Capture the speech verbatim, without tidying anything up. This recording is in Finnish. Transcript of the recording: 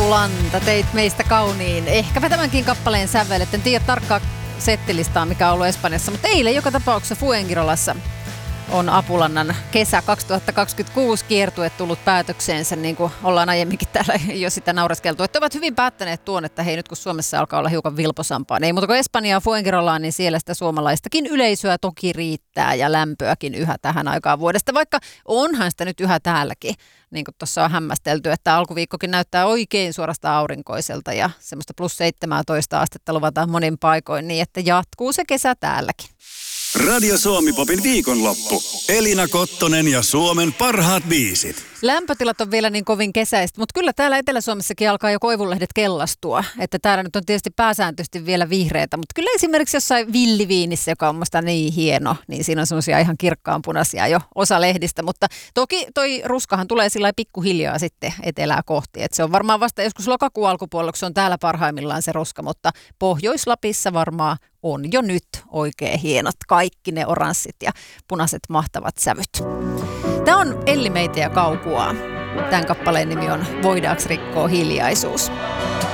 Apulanta, teit meistä kauniin. Ehkäpä tämänkin kappaleen sävelet. En tiedä tarkkaa settilistaa, mikä on ollut Espanjassa, mutta eilen joka tapauksessa Fuengirolassa on Apulannan kesä kaksituhattakaksikymmentäkuusi kiertue tullut päätökseensä, niin kuin ollaan aiemminkin täällä jo sitä naureskeltu. Että ovat hyvin päättäneet tuon, että hei, nyt kun Suomessa alkaa olla hiukan vilposampaa, niin ei muuta kuin Espanjaa Fuengirolaan, niin siellä sitä suomalaistakin yleisöä toki riittää ja lämpöäkin yhä tähän aikaan vuodesta, vaikka onhan sitä nyt yhä täälläkin. Niin kuin tuossa on hämmästelty, että alkuviikkokin näyttää oikein suorastaan aurinkoiselta ja semmoista plus seitsemäntoista astetta luvataan monin paikoin, niin että jatkuu se kesä täälläkin. Radio Suomi-popin viikonloppu. Elina Kottonen ja Suomen parhaat biisit. Lämpötilat on vielä niin kovin kesäistä, mutta kyllä täällä Etelä-Suomessakin alkaa jo koivunlehdet kellastua. Että täällä nyt on tietysti pääsääntöisesti vielä vihreätä, mutta kyllä esimerkiksi jossain villiviinissä, joka on musta niin hieno, niin siinä on semmoisia ihan kirkkaanpunaisia jo osa lehdistä. Mutta toki toi ruskahan tulee sillä pikkuhiljaa sitten etelää kohti. Että se on varmaan vasta joskus lokakuun alkupuolella, kun se on täällä parhaimmillaan se ruska, mutta Pohjois-Lapissa varmaan on jo nyt oikein hienot kaikki ne oranssit ja punaiset mahtavat sävyt. Tämä on Elli Meitä ja Kaukua. Tämän kappaleen nimi on Voidaaks rikkoa hiljaisuus.